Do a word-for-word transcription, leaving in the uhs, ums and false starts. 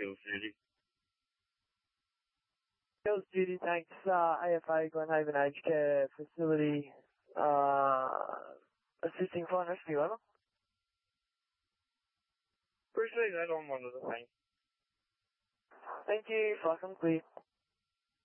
Skills Duty. Skills Duty, thanks. Uh, A F A Glenhaven Aged Care Facility, uh, assisting fire and rescue, over. Appreciate that on one of the things. Thank you, fucking clear.